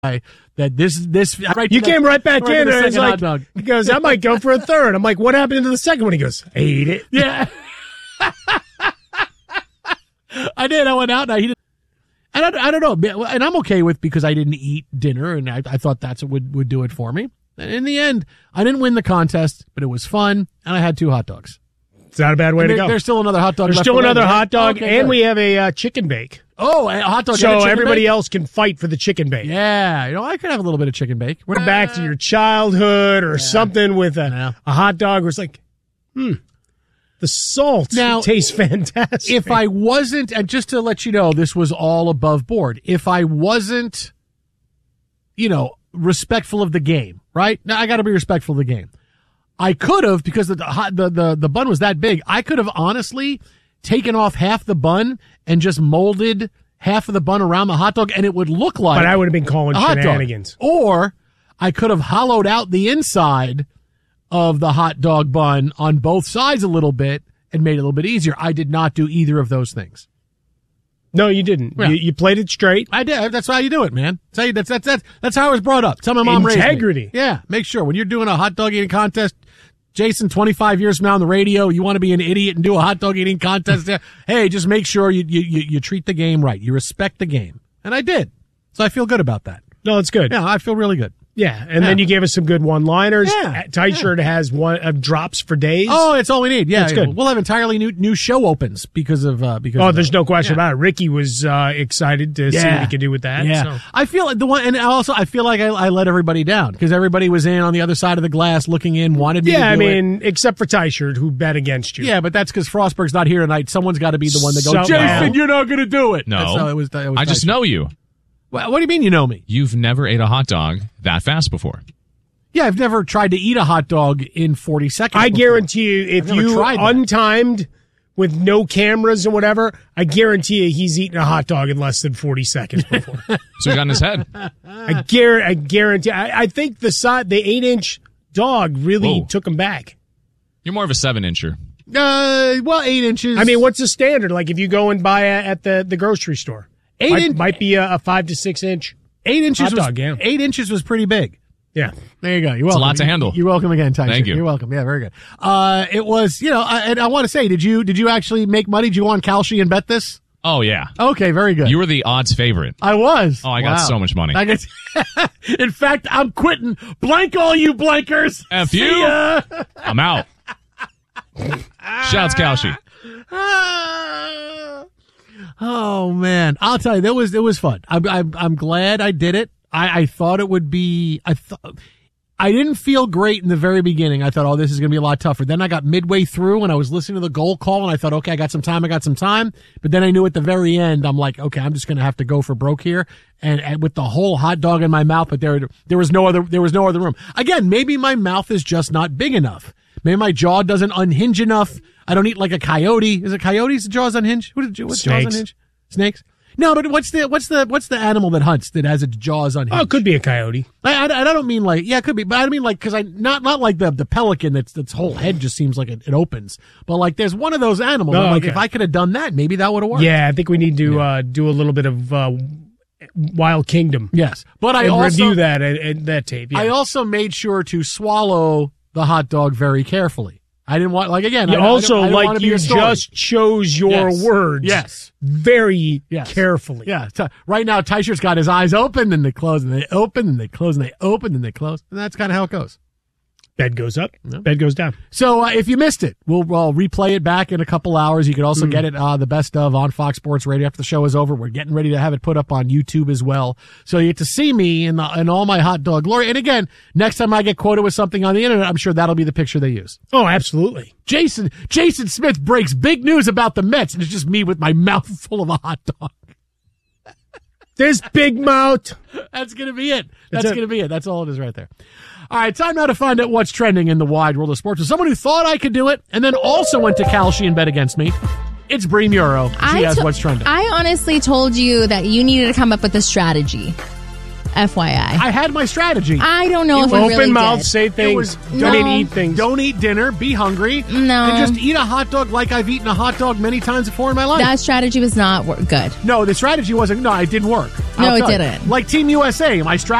that this right. You came right back in, and it's hot like, dog. he goes, I might go for a third. I'm like, what happened to the second one? He goes, I ate it. Yeah. I did. I went out and I did. And I don't know. And I'm okay with because I didn't eat dinner and I thought that's what would do it for me. And in the end, I didn't win the contest, but it was fun. And I had 2 hot dogs. It's not a bad way to go. There's still another hot dog. There's left still for another later. hot dog, Okay, and good. we have a chicken bake. Oh, a hot dog. So and a chicken everybody bake? else can fight for the chicken bake. Yeah. I could have a little bit of chicken bake. We're back to your childhood or something with a hot dog where it's like, the salt tastes fantastic. If I wasn't, and just to let you know, this was all above board. If I wasn't, respectful of the game, right? Now I got to be respectful of the game. I could have, because the bun was that big, I could have honestly taken off half the bun and just molded half of the bun around the hot dog, and it would look like. But I would have been calling a hot shenanigans. Dog. Or I could have hollowed out the inside of the hot dog bun on both sides a little bit and made it a little bit easier. I did not do either of those things. No, you didn't. Yeah. You played it straight. I did. That's how you do it, man. That's how I was brought up. That's how my mom raised me. Integrity. Yeah. Make sure when you're doing a hot dog eating contest, Jason, 25 years from now on the radio, you want to be an idiot and do a hot dog eating contest. Hey, just make sure you treat the game right. You respect the game. And I did. So I feel good about that. No, it's good. Yeah, I feel really good. Yeah, and then you gave us some good one-liners. Yeah. Tight Shirt has one drops for days. Oh, it's all we need. Yeah, that's good. We'll have entirely new show opens because of there's no question about it. Ricky was excited to see what he could do with that. Yeah, so. I feel like I feel like I let everybody down because everybody was in on the other side of the glass, looking in, wanted me to do it. Except for Tight Shirt, who bet against you. Yeah, but that's because Frostberg's not here tonight. Someone's got to be the one that goes, Jason, you're not going to do it. No, it was I just know you. What do you mean you know me? You've never ate a hot dog that fast before. Yeah, I've never tried to eat a hot dog in 40 seconds. I guarantee you, if you untimed with no cameras and whatever, I guarantee you he's eaten a hot dog in less than 40 seconds before. So he got in his head. I guarantee. I think the 8-inch dog really took him back. You're more of a 7-incher. 8 inches. I mean, what's the standard? Like if you go and buy at the grocery store, might be a 5 to 6 inch. 8 inches hot dog. 8 inches was pretty big. Yeah. There you go. You're welcome. It's a lot to handle. You're welcome again, Tyson. Thank you. You're welcome. Yeah, very good. It was, and I want to say, did you actually make money? Did you go on Kalshi and bet this? Oh, yeah. Okay, very good. You were the odds favorite. I was. Oh, I got so much money. In fact, I'm quitting. Blank all you blankers. F you. I'm out. Shouts Kalshi. Oh man, I'll tell you, it was fun. I'm glad I did it. I thought it would be. I didn't feel great in the very beginning. I thought, oh, this is going to be a lot tougher. Then I got midway through and I was listening to the goal call and I thought, okay, I got some time. But then I knew at the very end, I'm like, okay, I'm just going to have to go for broke here. And with the whole hot dog in my mouth, but there was no other room. Again, maybe my mouth is just not big enough. Maybe my jaw doesn't unhinge enough. I don't eat like a coyote. Is it coyotes? The jaws unhinge? What's jaws unhinge? Snakes? No, but what's the animal that hunts that has its jaws unhinged? Oh, it could be a coyote. I don't mean like, yeah, it could be, but I mean like, cause not like the pelican that's whole head just seems like it opens. But like there's one of those animals. I'm like, if I could have done that, maybe that would have worked. Yeah, I think we need to do a little bit of Wild Kingdom. Yes. But I also review that tape. Yeah. I also made sure to swallow the hot dog very carefully. I didn't want, like, again, you I you just chose your words. Yes. Very carefully. Yeah. Right now, Tyshert's got his eyes open and they close and they open and they close and they open and they close. And that's kind of how it goes. Bed goes up, bed goes down. So if you missed it, we'll replay it back in a couple hours. You can also get it the best of on Fox Sports Radio after the show is over. We're getting ready to have it put up on YouTube as well. So you get to see me in all my hot dog glory. And again, next time I get quoted with something on the internet, I'm sure that'll be the picture they use. Oh, absolutely. Jason Smith breaks big news about the Mets, and it's just me with my mouth full of a hot dog. This big mouth. That's going to be it. That's going to be it. That's all it is right there. All right, time now to find out what's trending in the wide world of sports. With someone who thought I could do it and then also went to Kalshi and bet against me, it's Bree Muro. She has what's trending. I honestly told you that you needed to come up with a strategy. FYI. I had my strategy. I don't know if you really open mouth, did. say things. Don't eat things. Don't eat dinner. Be hungry. No. And just eat a hot dog like I've eaten a hot dog many times before in my life. That strategy was not good. No, the strategy wasn't. No, it didn't work. No, it didn't. Like Team USA, my strategy